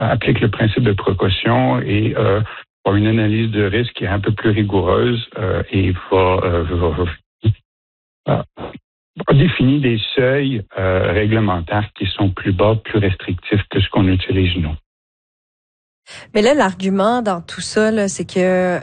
applique le principe de précaution et a une analyse de risque qui est un peu plus rigoureuse et a défini des seuils réglementaires qui sont plus bas, plus restrictifs que ce qu'on utilise nous. Mais là, l'argument dans tout ça, là, c'est que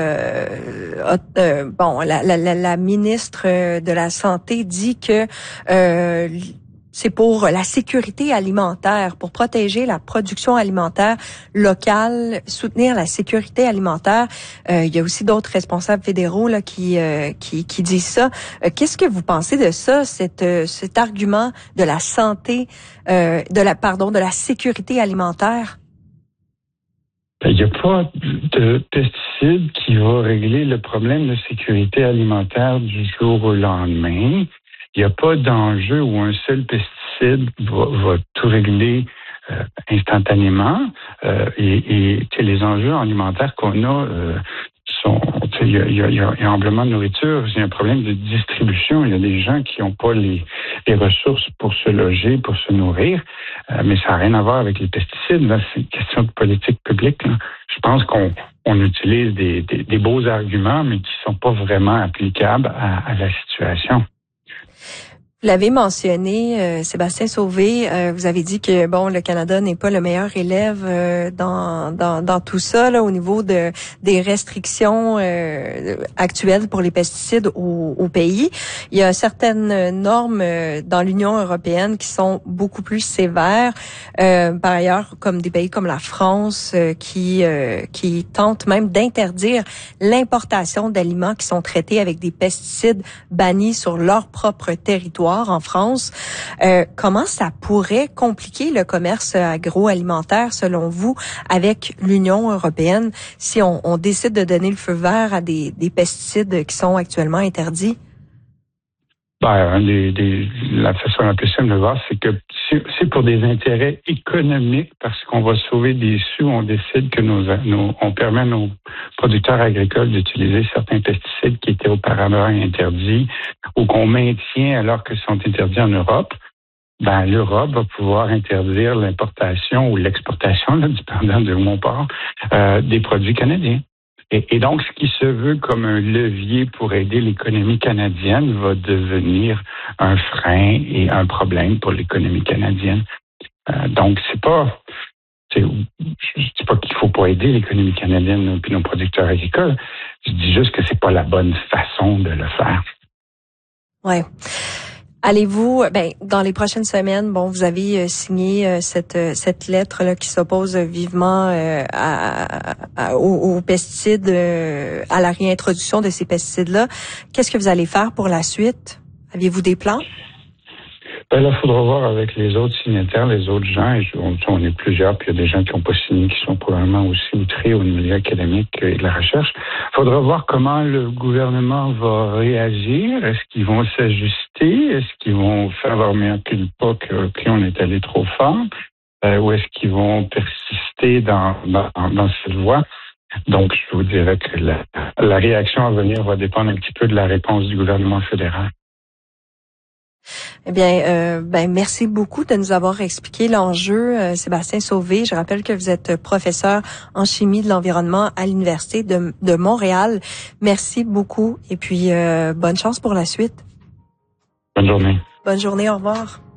la ministre de la Santé dit que c'est pour la sécurité alimentaire, pour protéger la production alimentaire locale, soutenir la sécurité alimentaire. Il y a aussi d'autres responsables fédéraux là qui disent ça. Qu'est-ce que vous pensez de ça, cet argument de la santé, de la sécurité alimentaire? Il n'y a pas de pesticide qui va régler le problème de sécurité alimentaire du jour au lendemain. Il n'y a pas d'enjeu où un seul pesticide va tout régler instantanément. Et les enjeux alimentaires qu'on a sont... Il y a amplement de nourriture, il y a un problème de distribution. Il y a des gens qui n'ont pas les ressources pour se loger, pour se nourrir. Mais ça n'a rien à voir avec les pesticides. Là, c'est une question de politique publique. Là. Je pense qu'on utilise des beaux arguments, mais qui ne sont pas vraiment applicables à la situation. Vous l'avez mentionné, Sébastien Sauvé, vous avez dit que le Canada n'est pas le meilleur élève dans tout ça là, au niveau des restrictions actuelles pour les pesticides au pays. Il y a certaines normes dans l'Union européenne qui sont beaucoup plus sévères. Par ailleurs, comme des pays comme la France qui tentent même d'interdire l'importation d'aliments qui sont traités avec des pesticides bannis sur leur propre territoire. En France. Comment ça pourrait compliquer le commerce agroalimentaire, selon vous, avec l'Union européenne, si on décide de donner le feu vert à des pesticides qui sont actuellement interdits? La façon la plus simple de voir, c'est que c'est pour des intérêts économiques, parce qu'on va sauver des sous, on décide que on permet à nos producteurs agricoles d'utiliser certains pesticides qui étaient auparavant interdits ou qu'on maintient alors qu'ils sont interdits en Europe. L'Europe va pouvoir interdire l'importation ou l'exportation, là, dépendant de où on part, des produits canadiens. Et donc, ce qui se veut comme un levier pour aider l'économie canadienne va devenir un frein et un problème pour l'économie canadienne. Donc, je dis pas qu'il faut pas aider l'économie canadienne et nos producteurs agricoles. Je dis juste que c'est pas la bonne façon de le faire. Ouais. Allez-vous, dans les prochaines semaines, vous avez signé cette lettre là qui s'oppose vivement aux pesticides, à la réintroduction de ces pesticides-là. Qu'est-ce que vous allez faire pour la suite? Aviez-vous des plans? Là, il faudra voir avec les autres signataires, les autres gens. Et on est plusieurs, puis il y a des gens qui n'ont pas signé, qui sont probablement aussi outrés au milieu académique et de la recherche. Il faudra voir comment le gouvernement va réagir. Est-ce qu'ils vont s'ajuster? Est-ce qu'ils vont faire leur meilleur culpa que on est allé trop fort? Ou est-ce qu'ils vont persister dans cette voie? Donc, je vous dirais que la réaction à venir va dépendre un petit peu de la réponse du gouvernement fédéral. Eh bien, merci beaucoup de nous avoir expliqué l'enjeu, Sébastien Sauvé. Je rappelle que vous êtes professeur en chimie de l'environnement à l'Université de Montréal. Merci beaucoup et puis bonne chance pour la suite. Bonne journée. Bonne journée, au revoir.